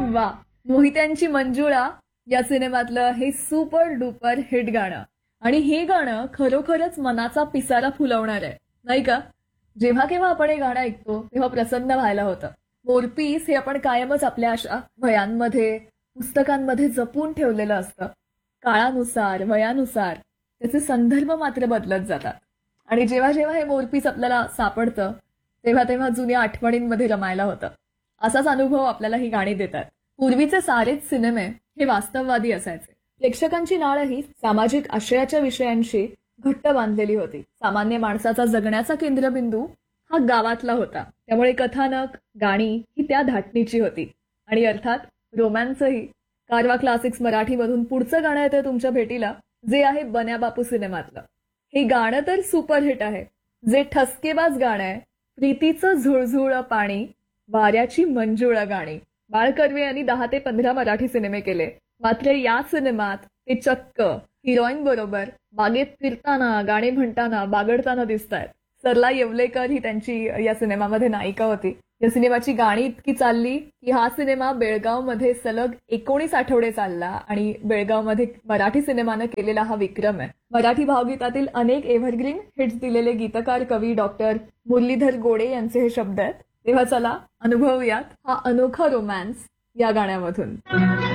वा, मोहित्यांची मंजुळा या सिनेमातलं हे सुपर डुपर हिट गाणं. आणि हे गाणं खरोखरच मनाचा पिसारा फुलवणार आहे, नाही का? जेव्हा केव्हा आपण हे गाणं ऐकतो तेव्हा प्रसन्न व्हायला होतं. मोरपीस हे आपण कायमच आपल्या अशा वयांमध्ये, पुस्तकांमध्ये जपून ठेवलेलं असतं. काळानुसार, वयानुसार त्याचे संदर्भ मात्र बदलत जातात. आणि जेव्हा जेव्हा हे मोरपीस आपल्याला सापडतं तेव्हा तेव्हा जुन्या आठवणींमध्ये रमायला होतं. असाच अनुभव आपल्याला ही गाणी देतात. पूर्वीचे सारेच सिनेमे हे वास्तववादी असायचे. प्रेक्षकांची नाळही सामाजिक आशयाच्या विषयांशी घट्ट बांधलेली होती. सामान्य माणसाचा जगण्याचा केंद्रबिंदू हा गावातला होता. त्यामुळे कथानक, गाणी ही त्या धाटणीची होती. आणि अर्थात रोमॅन्सही. कारवा क्लासिक्स मराठीमधून पुढचं गाणं येतं तुमच्या भेटीला, जे आहे बन्या बापू सिनेमातलं. हे गाणं तर सुपरहिट आहे. जे ठसकेबाज गाणं आहे. प्रीतीचं झुळझुळ पाणी, वाऱ्याची मंजुळ गाणी. बाळ कर्वे यांनी 10 ते 15 मराठी सिनेमे केले. मात्र या सिनेमात ते चक्क हिरोईन बरोबर बागेत फिरताना, गाणे म्हणताना, बागडताना दिसतायत. सरला येवलेकर ही त्यांची या सिनेमामध्ये नायिका होती. या सिनेमाची गाणी इतकी चालली की हा सिनेमा बेळगावमध्ये सलग 19 आठवडे चालला आणि बेळगावमध्ये मराठी सिनेमानं केलेला हा विक्रम आहे. मराठी भावगीतातील अनेक एव्हरग्रीन हिट्स दिलेले गीतकार कवी डॉक्टर मुरलीधर गोडे यांचे हे शब्द आहेत. तेव्हा चला अनुभवूयात हा अनोखा रोमॅन्स या गाण्यामधून.